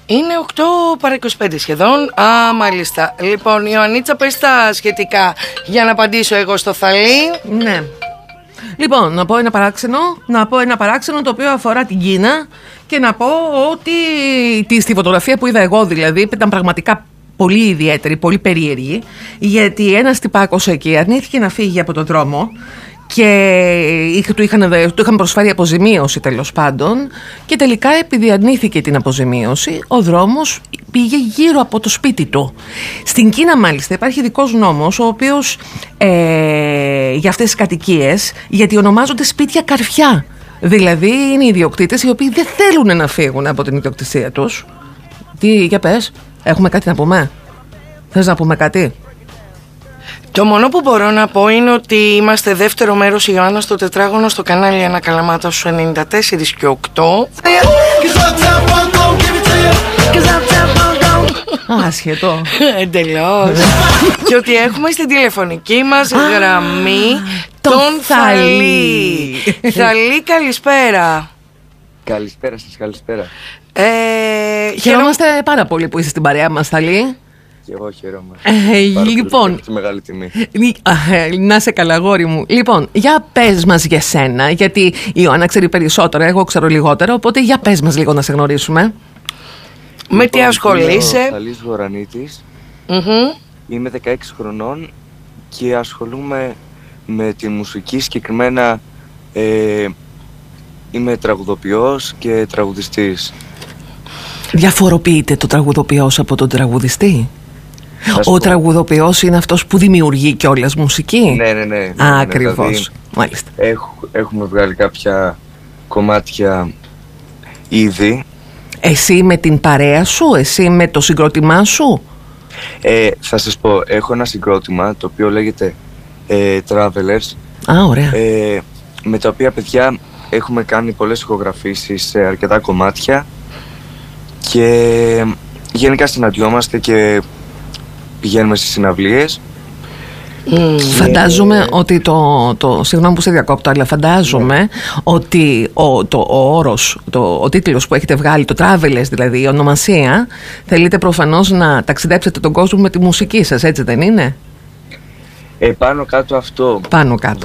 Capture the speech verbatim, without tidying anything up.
Είναι οκτώ παρά είκοσι πέντε σχεδόν. Α, μάλιστα. Λοιπόν, Ιωαννίτσα, πες τα σχετικά για να απαντήσω εγώ στο Θαλή. Ναι. Λοιπόν, να πω ένα παράξενο, να πω ένα παράξενο το οποίο αφορά την Κίνα και να πω ότι στη φωτογραφία που είδα εγώ δηλαδή ήταν πραγματικά πολύ ιδιαίτερη, πολύ περίεργη, γιατί ένας τυπάκος εκεί αρνήθηκε να φύγει από τον δρόμο και του είχαν, του είχαν προσφέρει αποζημίωση τέλος πάντων, και τελικά επειδή αρνήθηκε την αποζημίωση ο δρόμος πήγε γύρω από το σπίτι του. Στην Κίνα μάλιστα υπάρχει ειδικός νόμος ο οποίος ε, για αυτές τις κατοικίες, γιατί ονομάζονται σπίτια καρφιά, δηλαδή είναι οι ιδιοκτήτες οι οποίοι δεν θέλουν να φύγουν από την ιδιοκτησία τους. Τι, για πες, έχουμε κάτι να πούμε? Θες να πούμε κάτι? Το μόνο που μπορώ να πω είναι ότι είμαστε δεύτερο μέρος, Ιωάννα, στο τετράγωνο στο κανάλι Αννα Καλαμάτα στους ενενήντα τέσσερα και οκτώ. Άσχετο. Εντελώς. Και ότι έχουμε στην τηλεφωνική μας γραμμή τον Θαλή. Θαλή, καλησπέρα. Καλησπέρα σας, καλησπέρα. Ε, Χαιρόμαστε χαιρό... πάρα πολύ που είσαι στην παρέα μας, Θαλή. Και εγώ χαίρομαι. Ε, λοιπόν, πολύ, μεγάλη τιμή. Να είσαι καλά, γόρι μου. Λοιπόν, για πες μας για σένα, γιατί η Ιωάννα ξέρει περισσότερα, εγώ ξέρω λιγότερο, οπότε για πες μας λίγο να σε γνωρίσουμε. Με λοιπόν, τι ασχολείσαι? Είμαι ο Θαλής Γορανίτης, mm-hmm. Είμαι δεκαέξι χρονών και ασχολούμαι με τη μουσική, συγκεκριμένα ε, είμαι τραγουδοποιός και τραγουδιστής. Διαφοροποιείται το τραγουδοποιός από τον τραγουδιστή? Ο πω. τραγουδοποιός είναι αυτός που δημιουργεί κιόλας μουσική. Ναι, ναι, ναι, ναι, ναι. Α, ακριβώς, δηλαδή, μάλιστα. έχ, Έχουμε βγάλει κάποια κομμάτια ήδη. Εσύ με την παρέα σου, εσύ με το συγκρότημά σου? ε, Θα σας πω, έχω ένα συγκρότημα το οποίο λέγεται ε, Travelers. Α, ωραία. ε, Με τα οποία, παιδιά, έχουμε κάνει πολλές ηχογραφήσεις σε αρκετά κομμάτια και γενικά συναντιόμαστε και πηγαίνουμε στις συναυλίες. Mm. Φαντάζομαι και... ότι το, το συγγνώμη που σε διακόπτω, αλλά φαντάζομαι yeah. ότι ο, το, ο όρος, το, ο τίτλος που έχετε βγάλει, το Travelers δηλαδή, η ονομασία, θέλετε προφανώς να ταξιδέψετε τον κόσμο με τη μουσική σας, έτσι δεν είναι? Ε, πάνω κάτω αυτό. Πάνω κάτω.